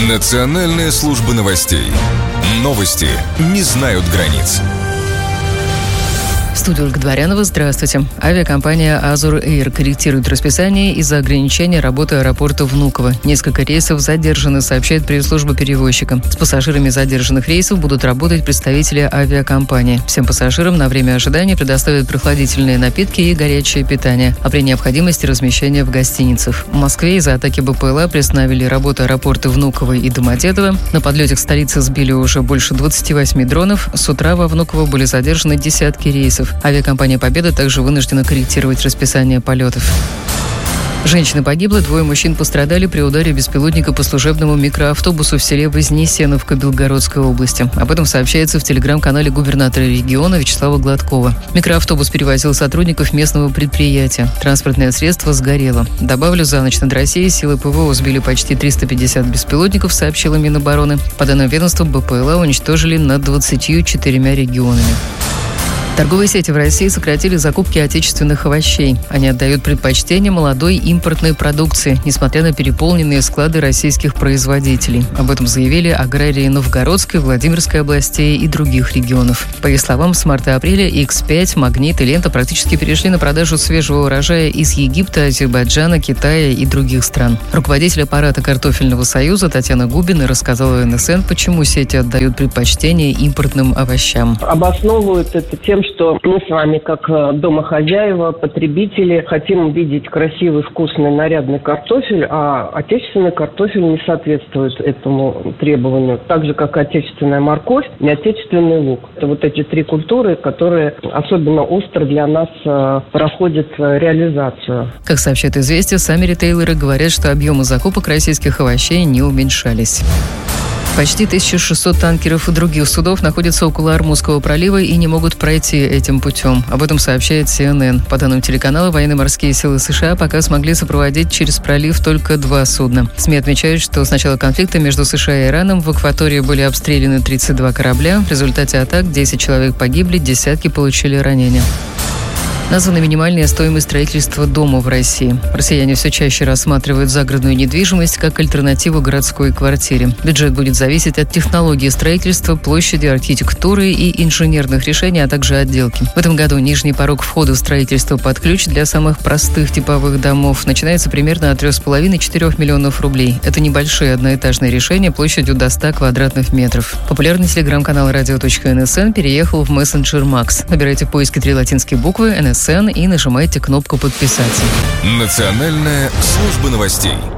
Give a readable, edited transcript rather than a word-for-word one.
Национальная служба новостей. Новости не знают границ. В студии Ольга Дворянова. Здравствуйте. Авиакомпания «Азур Эйр» корректирует расписание из-за ограничения работы аэропорта Внуково. Несколько рейсов задержаны, сообщает пресс-служба перевозчика. С пассажирами задержанных рейсов будут работать представители авиакомпании. Всем пассажирам на время ожидания предоставят прохладительные напитки и горячее питание, а при необходимости размещение в гостиницах. В Москве из-за атаки БПЛА приостановили работу аэропорта Внуково и Домодедово. На подлете к столице сбили уже больше 28 дронов. С утра во Внуково были задержаны десятки рейсов. Авиакомпания «Победа» также вынуждена корректировать расписание полетов. Женщина погибла, 2 мужчин пострадали при ударе беспилотника по служебному микроавтобусу в селе Вознесеновка Белгородской области. Об этом сообщается в телеграм-канале губернатора региона Вячеслава Гладкова. Микроавтобус перевозил сотрудников местного предприятия. Транспортное средство сгорело. Добавлю, за ночь над Россией силы ПВО сбили почти 350 беспилотников, сообщила Минобороны. По данным ведомства, БПЛА уничтожили над 24 регионами. Торговые сети в России сократили закупки отечественных овощей. Они отдают предпочтение молодой импортной продукции, несмотря на переполненные склады российских производителей. Об этом заявили аграрии Новгородской, Владимирской областей и других регионов. По их словам, с марта-апреля X5, Магнит и Лента практически перешли на продажу свежего урожая из Египта, Азербайджана, Китая и других стран. Руководитель аппарата Картофельного союза Татьяна Губина рассказала НСН, почему сети отдают предпочтение импортным овощам. Обосновывают это тем, что мы с вами, как домохозяева, потребители, хотим видеть красивый, вкусный, нарядный картофель, а отечественный картофель не соответствует этому требованию. Так же, как отечественная морковь и отечественный лук. Это вот эти 3 культуры, которые особенно остро для нас проходят реализацию. Как сообщает «Известия», сами ритейлеры говорят, что объемы закупок российских овощей не уменьшались. Почти 1600 танкеров и других судов находятся около Ормузского пролива и не могут пройти этим путем. Об этом сообщает CNN. По данным телеканала, военно-морские силы США пока смогли сопроводить через пролив только 2 судна. СМИ отмечают, что с начала конфликта между США и Ираном в акватории были обстреляны 32 корабля. В результате атак 10 человек погибли, десятки получили ранения. Названа минимальная стоимость строительства дома в России. Россияне все чаще рассматривают загородную недвижимость как альтернативу городской квартире. Бюджет будет зависеть от технологии строительства, площади, архитектуры и инженерных решений, а также отделки. В этом году нижний порог входа в строительство под ключ для самых простых типовых домов начинается примерно от 3,5-4 миллионов рублей. Это небольшие одноэтажные решения площадью до 100 квадратных метров. Популярный телеграм-канал radio.nsn переехал в мессенджер Макс. Набирайте в поиске 3 латинские буквы НСН и нажимайте кнопку «Подписаться». Национальная служба новостей.